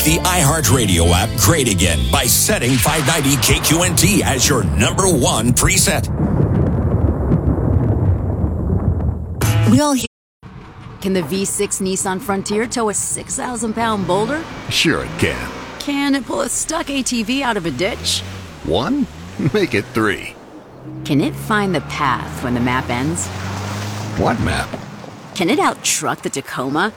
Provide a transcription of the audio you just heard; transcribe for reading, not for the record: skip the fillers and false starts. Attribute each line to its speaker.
Speaker 1: the iHeartRadio app great again by setting 590 KQNT as your number one preset.
Speaker 2: We all hear. Can the V6 Nissan Frontier tow a 6,000-pound boulder?
Speaker 3: Sure it can.
Speaker 2: Can it pull a stuck ATV out of a ditch?
Speaker 3: 1? Make it 3.
Speaker 2: Can it find the path when the map ends?
Speaker 3: What map?
Speaker 2: Can it out-truck the Tacoma?